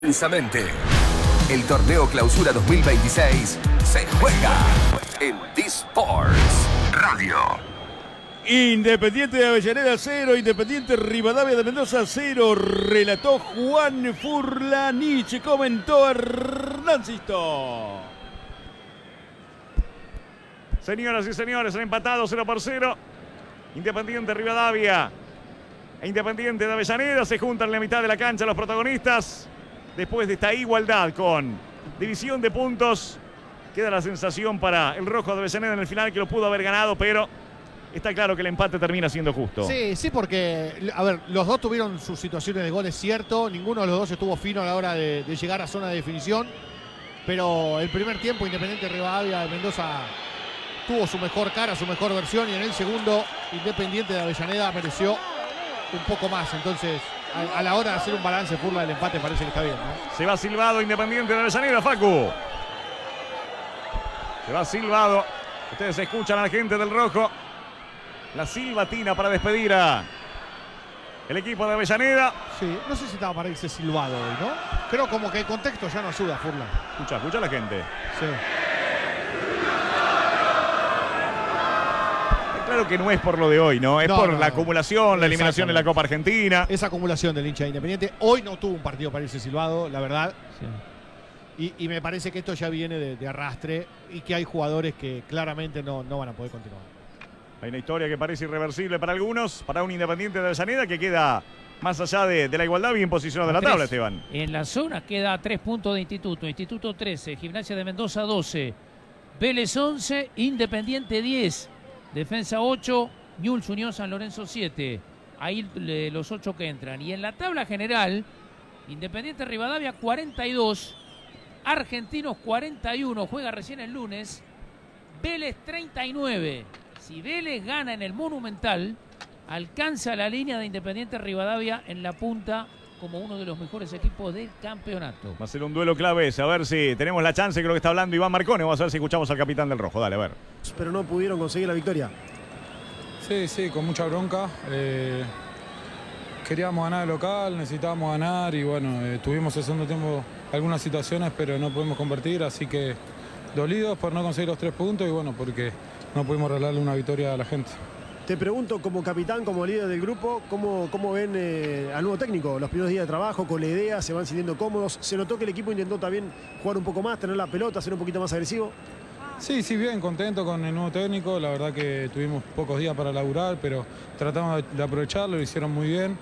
Intensamente. El torneo Clausura 2026 se juega en D-Sports Radio. Independiente de Avellaneda 0, Independiente Rivadavia de Mendoza 0. Relató Juan Furlanich, comentó Hernancito. Señoras y señores, han empatado 0-0. Independiente Rivadavia e Independiente de Avellaneda se juntan en la mitad de la cancha los protagonistas. Después de esta igualdad con división de puntos, queda la sensación para el rojo de Avellaneda en el final que lo pudo haber ganado, pero está claro que el empate termina siendo justo. Sí, porque, a ver, los dos tuvieron sus situaciones de goles, cierto. Ninguno de los dos estuvo fino a la hora de llegar a zona de definición. Pero el primer tiempo, Independiente Rivadavia de Mendoza tuvo su mejor cara, su mejor versión. Y en el segundo, Independiente de Avellaneda mereció un poco más. Entonces, a la hora de hacer un balance, Furla, del empate parece que está bien, ¿no? Se va silbado Independiente de Avellaneda, Facu. Se va silbado. Ustedes escuchan a la gente del rojo. La silbatina para despedir a el equipo de Avellaneda. Sí, no sé si estaba para irse silbado hoy, ¿no? Creo como que el contexto ya no ayuda, Furla. Escucha a la gente. Sí. Claro que no es por lo de hoy, ¿no? Es por la acumulación, la eliminación en la Copa Argentina. Esa acumulación del hincha de Independiente. Hoy no tuvo un partido para irse silbado, la verdad. Sí. Y me parece que esto ya viene de arrastre y que hay jugadores que claramente no van a poder continuar. Hay una historia que parece irreversible para algunos, para un Independiente de Avellaneda que queda más allá de la igualdad, bien posicionado en la tabla, Esteban. En la zona queda 3 puntos de Instituto. Instituto 13, Gimnasia de Mendoza 12, Vélez 11, Independiente 10, Defensa 8, Newell's Unión San Lorenzo 7. Ahí los 8 que entran. Y en la tabla general, Independiente Rivadavia 42, Argentinos 41, juega recién el lunes, Vélez 39. Si Vélez gana en el Monumental, alcanza la línea de Independiente Rivadavia en la punta como uno de los mejores equipos del campeonato. Va a ser un duelo clave ese, a ver si tenemos la chance, creo que está hablando Iván Marcone, vamos a ver si escuchamos al capitán del rojo, dale, a ver. Pero no pudieron conseguir la victoria. Sí, con mucha bronca. Queríamos ganar el local, necesitábamos ganar y bueno, tuvimos el segundo tiempo algunas situaciones, pero no pudimos convertir, así que dolidos por no conseguir los 3 puntos y bueno, porque no pudimos regalarle una victoria a la gente. Te pregunto, como capitán, como líder del grupo, ¿cómo ven al nuevo técnico? Los primeros días de trabajo, con la idea, se van sintiendo cómodos. Se notó que el equipo intentó también jugar un poco más, tener la pelota, ser un poquito más agresivo. Sí, bien, contento con el nuevo técnico. La verdad que tuvimos pocos días para laburar, pero tratamos de aprovecharlo, lo hicieron muy bien.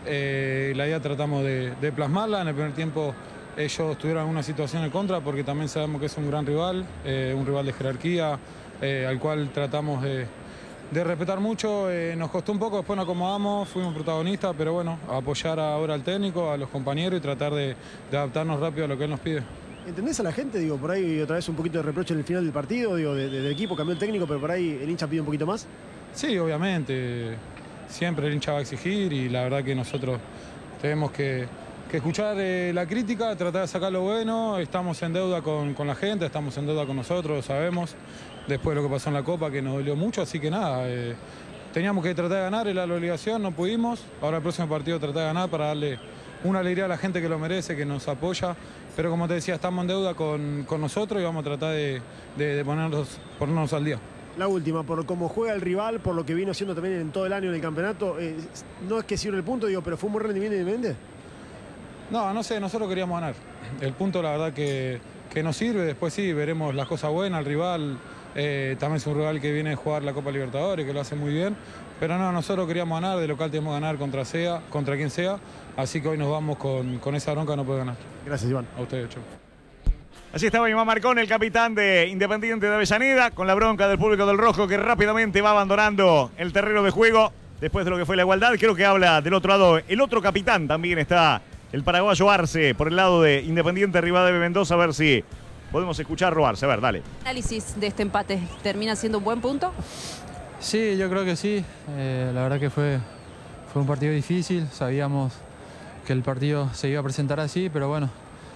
La idea tratamos de plasmarla. En el primer tiempo ellos tuvieron una situación en contra, porque también sabemos que es un gran rival, un rival de jerarquía, al cual tratamos de respetar mucho. Nos costó un poco, después nos acomodamos, fuimos protagonistas, pero bueno, apoyar ahora al técnico, a los compañeros y tratar de adaptarnos rápido a lo que él nos pide. ¿Entendés a la gente? Digo, por ahí otra vez un poquito de reproche en el final del partido, digo, del equipo, cambió el técnico, pero por ahí el hincha pide un poquito más. Sí, obviamente, siempre el hincha va a exigir y la verdad que nosotros tenemos que escuchar la crítica, tratar de sacar lo bueno. Estamos en deuda con la gente, estamos en deuda con nosotros, lo sabemos. Después de lo que pasó en la Copa, que nos dolió mucho, así que nada, teníamos que tratar de ganar, era la obligación, no pudimos. Ahora el próximo partido tratar de ganar para darle una alegría a la gente que lo merece, que nos apoya. Pero como te decía, estamos en deuda con nosotros y vamos a tratar de ponernos al día. La última, por cómo juega el rival, por lo que vino haciendo también en todo el año en el campeonato, no es que sirve el punto, digo, pero fue un buen rendimiento Independiente. No sé, nosotros queríamos ganar. El punto la verdad que nos sirve, después sí, veremos las cosas buenas, el rival también es un rival que viene a jugar la Copa Libertadores, que lo hace muy bien, pero no, nosotros queríamos ganar, de local tenemos que ganar contra quien sea, así que hoy nos vamos con esa bronca, no puede ganar. Gracias, Iván. A ustedes, chau. Así estaba Iván Marcón, el capitán de Independiente de Avellaneda, con la bronca del público del rojo que rápidamente va abandonando el terreno de juego después de lo que fue la igualdad. Creo que habla del otro lado, el otro capitán también está, el paraguayo Arce, por el lado de Independiente Rivadavia de Mendoza, a ver si podemos escucharlo, Arce. A ver, dale. ¿Análisis de este empate termina siendo un buen punto? Sí, yo creo que sí. La verdad que fue un partido difícil. Sabíamos que el partido se iba a presentar así, pero bueno,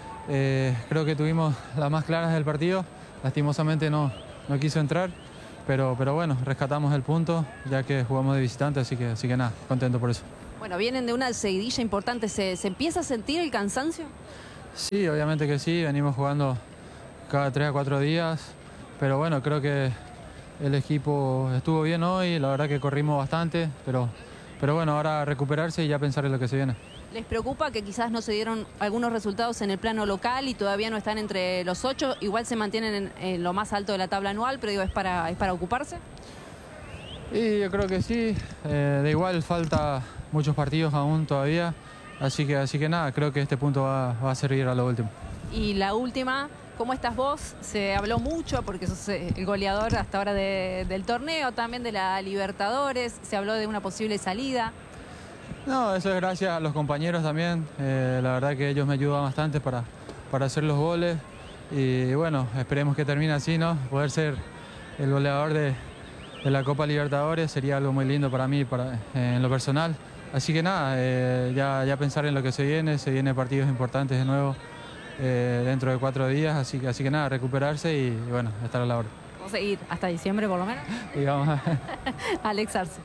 creo que tuvimos las más claras del partido. Lastimosamente no quiso entrar, pero bueno, rescatamos el punto ya que jugamos de visitante, así que nada, contento por eso. Bueno, vienen de una seguidilla importante. ¿Se empieza a sentir el cansancio? Sí, obviamente que sí, venimos jugando cada 3 a 4 días, pero bueno, creo que el equipo estuvo bien hoy, la verdad que corrimos bastante, pero bueno, ahora recuperarse y ya pensar en lo que se viene. ¿Les preocupa que quizás no se dieron algunos resultados en el plano local y todavía no están entre los 8? Igual se mantienen en lo más alto de la tabla anual, pero digo, ¿es para ocuparse? Y yo creo que sí, de igual falta muchos partidos aún todavía, así que nada, creo que este punto va a servir a lo último. Y la última, ¿cómo estás vos? Se habló mucho porque sos el goleador hasta ahora del torneo, también de la Libertadores, se habló de una posible salida. No, eso es gracias a los compañeros también, la verdad que ellos me ayudan bastante para hacer los goles y bueno, esperemos que termine así, ¿no? Poder ser el goleador de la Copa Libertadores sería algo muy lindo para mí, en lo personal. Así que nada, ya pensar en lo que se viene partidos importantes de nuevo dentro de 4 días, así que nada, recuperarse y bueno, estar a la hora. ¿Vamos a ir hasta diciembre por lo menos? Digamos. Alex Arce.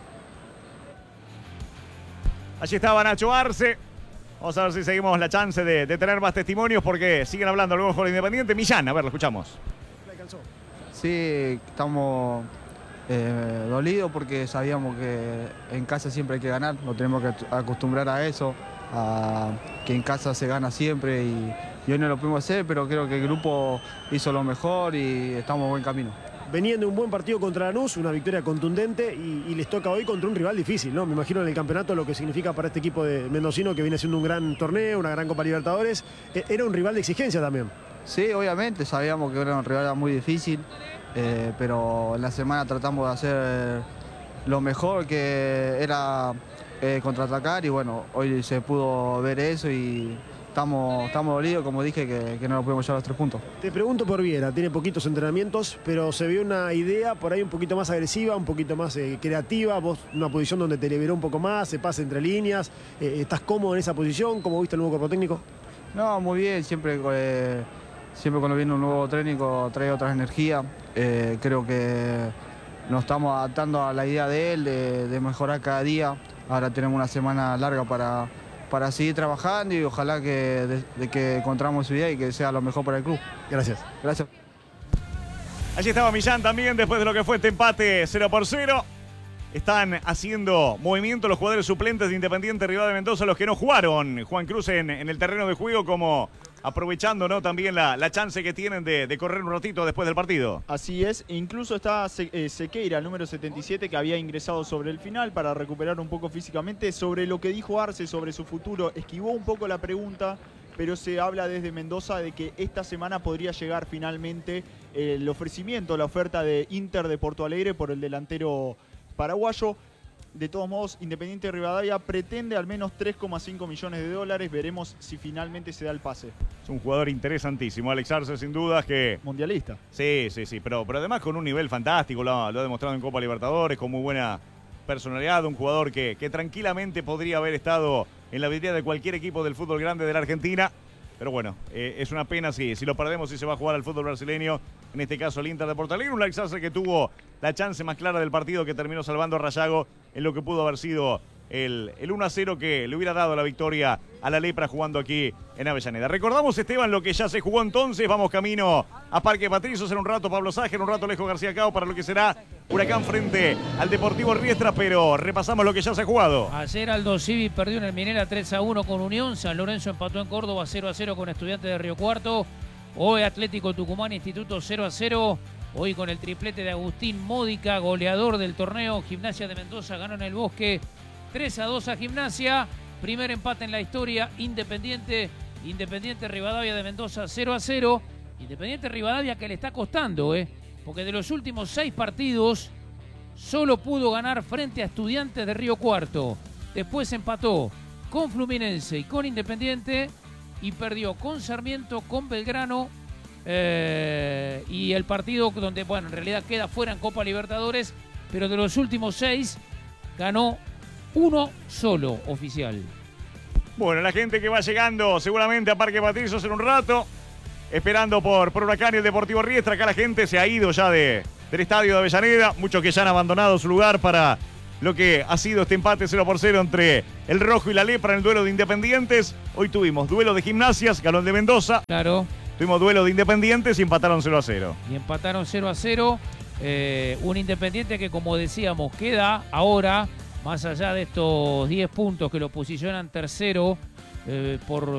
Allí estaba Nacho Arce. Vamos a ver si seguimos la chance de tener más testimonios porque siguen hablando luego con el Independiente. Millán, a ver, lo escuchamos. Sí, estamos dolidos porque sabíamos que en casa siempre hay que ganar. Nos tenemos que acostumbrar a eso, a que en casa se gana siempre y hoy no lo pudimos hacer, pero creo que el grupo hizo lo mejor y estamos en buen camino. Venían de un buen partido contra Lanús, una victoria contundente y les toca hoy contra un rival difícil, ¿no? Me imagino en el campeonato lo que significa para este equipo de mendocino que viene siendo un gran torneo, una gran Copa Libertadores. Era un rival de exigencia también. Sí, obviamente, sabíamos que era un rival muy difícil, pero en la semana tratamos de hacer lo mejor que era contraatacar y bueno, hoy se pudo ver eso y estamos dolidos, como dije, que no lo pudimos llevar los 3 puntos. Te pregunto por Viera, tiene poquitos entrenamientos, pero se vio una idea por ahí un poquito más agresiva, un poquito más creativa, vos una posición donde te liberó un poco más, se pasa entre líneas, ¿estás cómodo en esa posición? ¿Cómo viste el nuevo cuerpo técnico? No, muy bien, siempre cuando viene un nuevo técnico trae otras energías, creo que nos estamos adaptando a la idea de él, de mejorar cada día, ahora tenemos una semana larga para seguir trabajando y ojalá que encontramos su idea y que sea lo mejor para el club. Gracias. Gracias. Allí estaba Millán también después de lo que fue este empate 0-0. Están haciendo movimiento los jugadores suplentes de Independiente Rivadavia de Mendoza, los que no jugaron. Juan Cruz en el terreno de juego, como aprovechando, ¿no?, también la chance que tienen de correr un ratito después del partido. Así es, incluso está Sequeira, el número 77, que había ingresado sobre el final para recuperar un poco físicamente. Sobre lo que dijo Arce sobre su futuro, esquivó un poco la pregunta, pero se habla desde Mendoza de que esta semana podría llegar finalmente el ofrecimiento, la oferta de Inter de Porto Alegre por el delantero paraguayo. De todos modos, Independiente Rivadavia pretende al menos 3,5 millones de dólares. Veremos si finalmente se da el pase. Es un jugador interesantísimo, Alex Arce, sin dudas que... Mundialista. Sí, pero además con un nivel fantástico, lo ha demostrado en Copa Libertadores, con muy buena personalidad, un jugador que tranquilamente podría haber estado en la vidriera de cualquier equipo del fútbol grande de la Argentina. Pero bueno, es una pena si lo perdemos y se va a jugar al fútbol brasileño, en este caso el Inter de Porto Alegre. Un Alex Arce que tuvo la chance más clara del partido, que terminó salvando a Rayago en lo que pudo haber sido el 1-0 que le hubiera dado la victoria a la Lepra jugando aquí en Avellaneda. Recordamos, Esteban, lo que ya se jugó entonces. Vamos camino a Parque Patricios, en un rato Pablo Ságer, en un rato Alejo García Cao para lo que será Huracán frente al Deportivo Riestra, pero repasamos lo que ya se ha jugado. Ayer Aldo Civi perdió en el Minera 3-1 con Unión, San Lorenzo empató en Córdoba 0-0 con Estudiantes de Río Cuarto, hoy Atlético Tucumán Instituto 0-0, hoy con el triplete de Agustín Módica, goleador del torneo. Gimnasia de Mendoza ganó en el Bosque 3-2 a Gimnasia. Primer empate en la historia. Independiente Rivadavia de Mendoza 0-0. Independiente Rivadavia que le está costando, porque de los últimos 6 partidos solo pudo ganar frente a Estudiantes de Río Cuarto. Después empató con Fluminense y con Independiente y perdió con Sarmiento, con Belgrano y el partido donde, bueno, en realidad queda fuera en Copa Libertadores, pero de los últimos 6 ganó uno solo oficial. Bueno, la gente que va llegando seguramente a Parque Patricios en un rato, esperando por Huracán y el Deportivo Riestra. Acá la gente se ha ido ya del estadio de Avellaneda, muchos que ya han abandonado su lugar para lo que ha sido este empate 0-0 entre el Rojo y la Lepra en el duelo de Independientes. Hoy tuvimos duelo de Gimnasias, ganó el de Mendoza. Claro. Tuvimos duelo de Independientes y empataron 0-0. Y empataron 0-0. Un Independiente que, como decíamos, queda ahora, más allá de estos 10 puntos que lo posicionan tercero en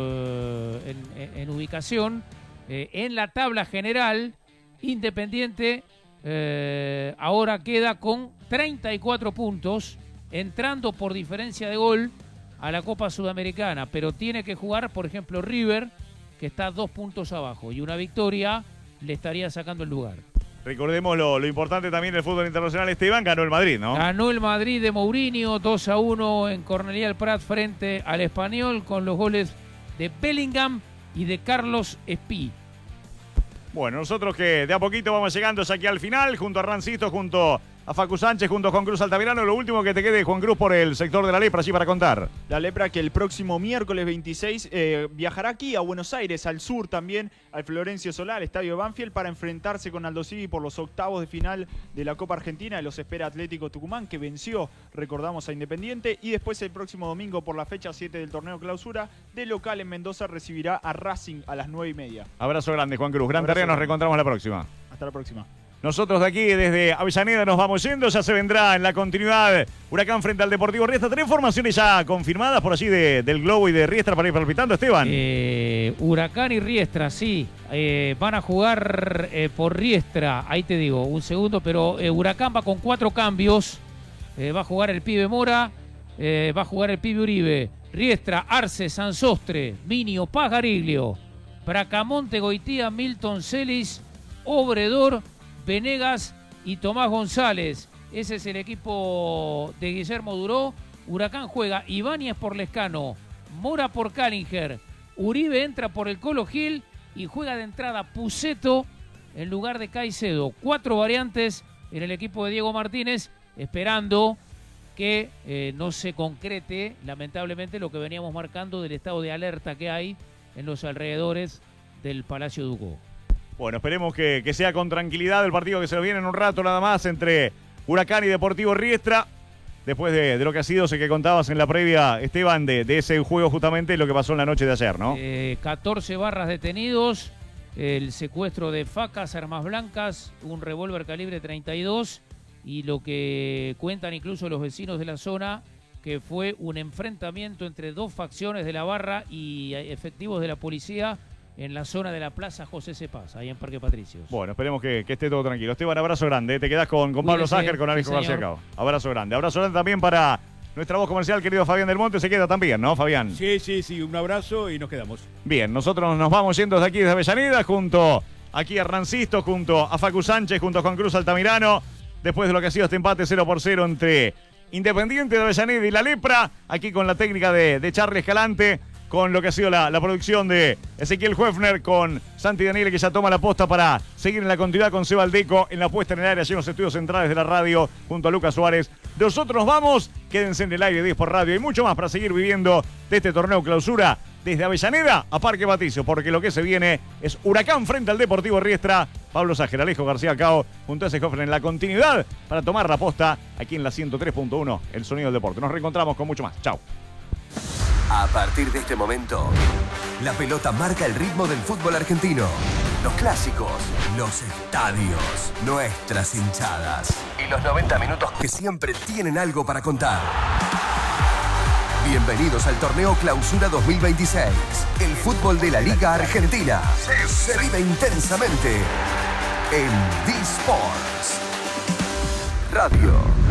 ubicación, en la tabla general, Independiente ahora queda con 34 puntos, entrando por diferencia de gol a la Copa Sudamericana, pero tiene que jugar, por ejemplo, River, que está 2 puntos abajo, y una victoria le estaría sacando el lugar. Recordemos lo importante también del fútbol internacional, Esteban, ganó el Madrid, ¿no? Ganó el Madrid de Mourinho 2-1 en Cornellà del Prat frente al Español, con los goles de Bellingham y de Carlos Espí. Bueno, nosotros que de a poquito vamos llegando ya aquí al final, junto a Rancito, junto a Facu Sánchez, junto a Juan Cruz Altamirano. Lo último que te quede, Juan Cruz, por el sector de la Lepra, allí para contar. La Lepra que el próximo miércoles 26 viajará aquí a Buenos Aires, al sur también, al Florencio Solá, al Estadio de Banfield, para enfrentarse con Aldo Civi por los octavos de final de la Copa Argentina. Los espera Atlético Tucumán, que venció, recordamos, a Independiente. Y después el próximo domingo, por la fecha 7 del torneo clausura, de local en Mendoza, recibirá a Racing a las 9:30. Abrazo grande, Juan Cruz. Gran tarea, nos reencontramos la próxima. Hasta la próxima. Nosotros de aquí, desde Avellaneda, nos vamos yendo. Ya se vendrá en la continuidad Huracán frente al Deportivo Riestra. ¿Tenés informaciones ya confirmadas por allí del Globo y de Riestra para ir palpitando, Esteban? Huracán y Riestra, sí. Van a jugar por Riestra. Ahí te digo, un segundo. Pero Huracán va con 4 cambios. Va a jugar el pibe Mora. Va a jugar el pibe Uribe. Riestra, Arce, Sansostre, Minio, Pagariglio, Bracamonte, Goitía, Milton Celis, Obredor, Venegas y Tomás González. Ese es el equipo de Guillermo Duró. Huracán juega Ibáñez por Lescano, Mora por Callinger, Uribe entra por el Colo Gil y juega de entrada Puceto en lugar de Caicedo. 4 variantes en el equipo de Diego Martínez, esperando que no se concrete, lamentablemente, lo que veníamos marcando del estado de alerta que hay en los alrededores del Palacio Ducó. Bueno, esperemos que sea con tranquilidad el partido que se nos viene en un rato nada más entre Huracán y Deportivo Riestra. Después de lo que ha sido, sé que contabas en la previa, Esteban, de ese juego justamente lo que pasó en la noche de ayer, ¿no? 14 barras detenidos, el secuestro de facas, armas blancas, un revólver calibre 32 y lo que cuentan incluso los vecinos de la zona, que fue un enfrentamiento entre 2 facciones de la barra y efectivos de la policía en la zona de la Plaza José Cepaz, ahí en Parque Patricios. Bueno, esperemos que esté todo tranquilo. Esteban, abrazo grande. Te quedás con Pablo Ságer, con Alejo García Cao. Abrazo grande. Abrazo grande también para nuestra voz comercial, querido Fabián del Monte. Se queda también, ¿no, Fabián? Sí. Un abrazo y nos quedamos. Bien, nosotros nos vamos yendo desde aquí, desde Avellaneda, junto aquí a Rancisto, junto a Facu Sánchez, junto a Juan Cruz Altamirano. Después de lo que ha sido este empate 0-0 entre Independiente de Avellaneda y la Lepra, aquí con la técnica de Charlie Escalante, con lo que ha sido la producción de Ezequiel Huefner, con Santi Daniele, que ya toma la posta para seguir en la continuidad con Seba Aldeco en la puesta en el aire allí en los estudios centrales de la radio junto a Lucas Suárez. Nosotros nos vamos, quédense en el aire de Sport Radio y mucho más para seguir viviendo de este torneo clausura desde Avellaneda a Parque Patricio, porque lo que se viene es Huracán frente al Deportivo Riestra. Pablo Ságer, Alejo García Cao junto a ese Hoffman en la continuidad para tomar la posta aquí en la 103.1, el sonido del deporte. Nos reencontramos con mucho más. Chao. A partir de este momento, la pelota marca el ritmo del fútbol argentino. Los clásicos, los estadios, nuestras hinchadas y los 90 minutos que siempre tienen algo para contar. Bienvenidos al torneo Clausura 2026. El fútbol de la Liga Argentina se vive intensamente en D-Sports Radio.